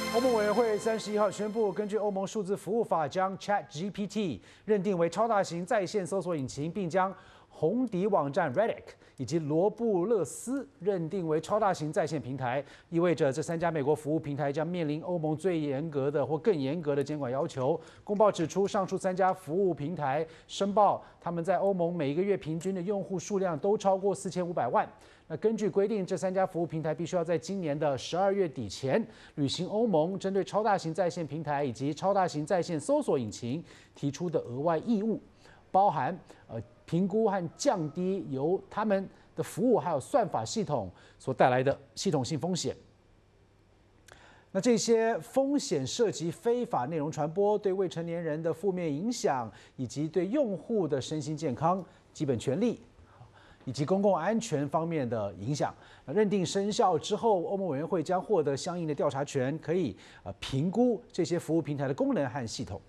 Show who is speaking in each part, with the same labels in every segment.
Speaker 1: 欧盟委员会31号宣布，根据欧盟数字服务法，将 ChatGPT 认定为超大型在线搜索引擎，并将红底网站 Reddit 以及罗布勒斯认定为超大型在线平台，意味着这3家美国服务平台将面临欧盟最严格的或更严格的监管要求。公报指出，上述3家服务平台申报他们在欧盟每个月平均的用户数量都超过4500万。那根据规定，这3家服务平台必须要在今年的12月底前履行欧盟针对超大型在线平台以及超大型在线搜索引擎提出的额外义务，包含评估和降低由他们的服务还有算法系统所带来的系统性风险。那这些风险涉及非法内容传播、对未成年人的负面影响，以及对用户的身心健康、基本权利以及公共安全方面的影响。认定生效之后，欧盟委员会将获得相应的调查权，可以评估这些服务平台的功能和系统。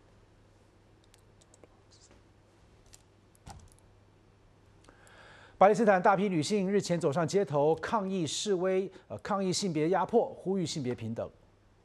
Speaker 1: 巴勒斯坦大批女性日前走上街头抗议示威，抗议性别压迫，呼吁性别平等。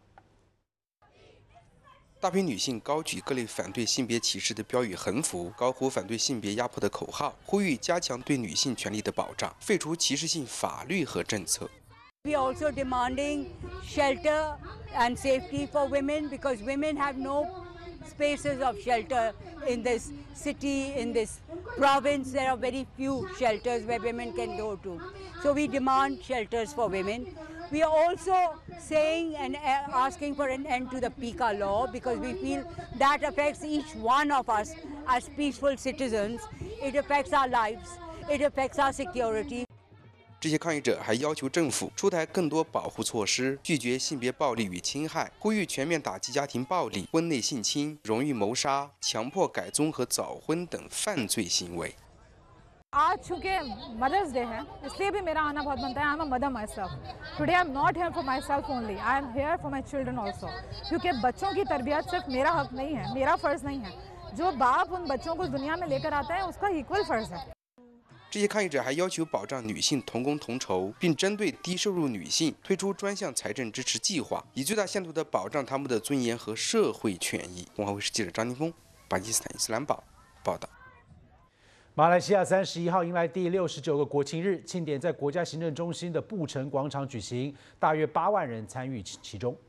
Speaker 2: 大批女性高举各类反对性别歧视的标语横幅，高呼反对性别压迫的口号，呼吁加强对女性权利的保障，废除歧视性法律和政策。
Speaker 3: We are also demanding shelter and safety for women because women have no spaces of shelter in this city, in this province. There are very few shelters where women can go to. So we demand shelters for women. We are also saying and asking for an end to the PICA law because we feel that affects each one of us as peaceful citizens. It affects our lives. It affects our security.
Speaker 2: 这些抗议者还要求政府出台更多保护措施，拒绝性别暴力与侵害，呼吁全面打击家庭暴力、婚内性侵、荣誉谋杀、强迫改宗和早婚等犯罪行为。
Speaker 4: आज चूंकि mother's day है इसलिए भी मेरा आना बहुत बनता है। I am a mother my self today I am not here for my self only I am here for my children also क्योंकि बच्चों की तरबियत सिर्फ मेरा हक नहीं है, मेरा फ़र्ज़ नहीं है। जो बाप उन बच्चों को दुनिया में लेकर आता है उसका इक्वल फ़र्ज़ है।
Speaker 2: 这些抗议者还要求保障女性同工同酬，并针对低收入女性推出专项财政支持计划，以最大限度地保障她们的尊严和社会权益。东华卫视记者张宁峰，巴基斯坦伊斯兰堡报道。
Speaker 1: 马来西亚31号迎来第69个国庆日，庆典在国家行政中心的布城广场举行，大约8万人参与其中。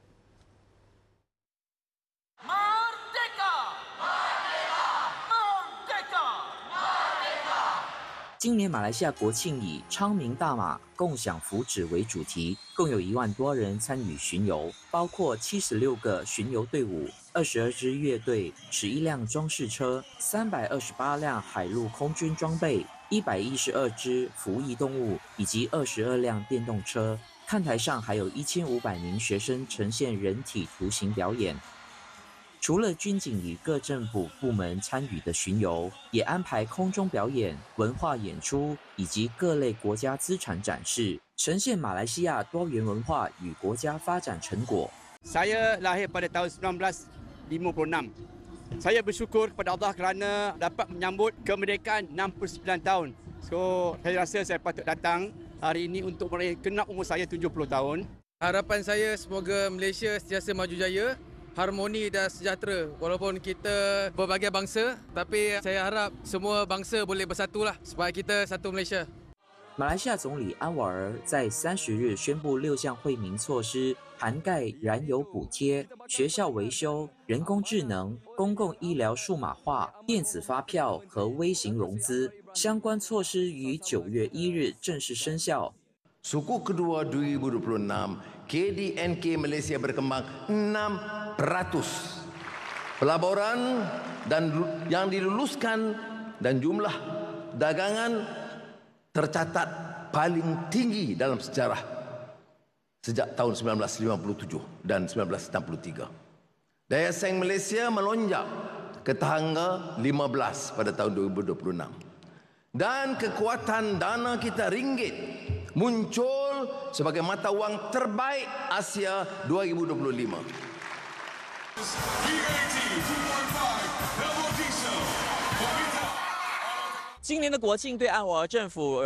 Speaker 5: 今年马来西亚国庆以昌明大马共享福祉为主题，共有1万多人参与巡游，包括76个巡游队伍、22支乐队、11辆装饰车、328辆海陆空军装备、112只服役动物以及22辆电动车。看台上还有1500名学生呈现人体图形表演。除了军警与各政府部门参与的巡游，也安排空中表演、文化演出以及各类国家资产展示，呈现马来西亚多元文化与国家发展成果。
Speaker 6: Saya lahir pada tahun 1956. Saya bersyukur kepada Allah kerana dapat menyambut kemerdekaan 69 tahun. So, saya rasa saya patut datang hari ini untuk kenap umur saya 70 tahun.
Speaker 7: Harapan saya semoga Malaysia sentiasa maju jaya, harmoni dan sejahtera. Walaupun kita berbagai bangsa, tapi saya harap semua bangsa boleh bersatulah supaya kita satu Malaysia.
Speaker 5: 马来西亚总理安瓦尔在30日宣布6项惠民措施，涵盖燃油补贴、学校维修、人工智能、公共医疗数码化、电子发票和微型融资。相关措施于9月1日正式生效。
Speaker 8: Suku kedua 2026, KDNK Malaysia berkembang 6%. Pelaburan dan yang diluluskan dan jumlah dagangan tercatat paling tinggi dalam sejarah sejak tahun 1957 dan 1963. Daya saing Malaysia melonjak ke tangga 15 pada tahun 2026. Dan kekuatan dana kita ringgit muncul sebagai mata wang terbaik Asia 2025.
Speaker 9: 今年的国庆对安瓦尔政府